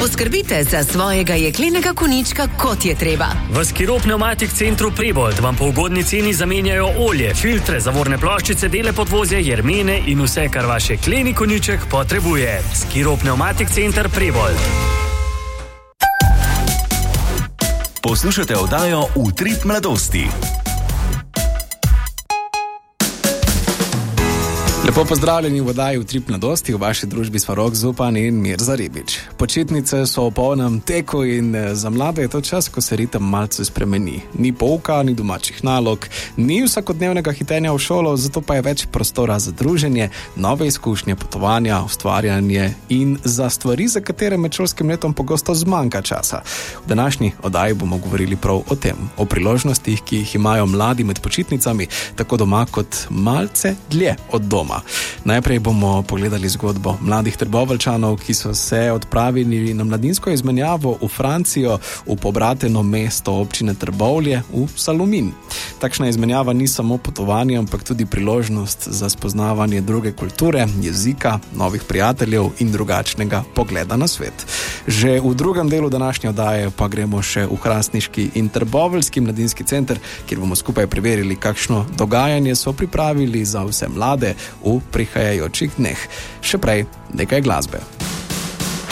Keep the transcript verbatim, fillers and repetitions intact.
Poskrbite za svojega jeklenega konjička, kot je treba. V Skiro Pneumatik Centru Prebold vam po ugodni ceni zamenjajo olje, filtre, zavorne ploščice, dele podvozja, jermene in vse, kar vaš jekleni konjiček potrebuje. Skiro Pneumatik Center Prebold. Poslušate oddajo Utrip mladosti. Lepo pozdravljeni v oddaji Utrip mladosti, v vaši družbi sva Rok Zupan in Mirza Ribič. Počitnice so v polnem teku in za mlade je to čas, ko se ritem malce spremeni. Ni pouka, ni domačih nalog, ni vsakodnevnega hitenja v šolo, zato pa je več prostora za druženje, nove izkušnje, potovanja, ustvarjanje in za stvari, za katere med šolskim letom pogosto zmanjka časa. V današnji oddaji bomo govorili prav o tem, o priložnostih, ki jih imajo mladi med počitnicami, tako doma kot malce dlje od doma. Najprej bomo pogledali zgodbo mladih Trboveljčanov, ki so se odpravili na mladinsko izmenjavo v Francijo, v pobrateno mesto občine Trbovlje, v Salumin. Takšna izmenjava ni samo potovanje, ampak tudi priložnost za spoznavanje druge kulture, jezika, novih prijateljev in drugačnega pogleda na svet. Že v drugem delu današnje oddaje pa gremo še v Hrastniški in Trboveljski mladinski center, kjer bomo skupaj preverili, kakšno dogajanje so pripravili za vse mlade v prihajajočih dneh. Še prej nekaj glasbe.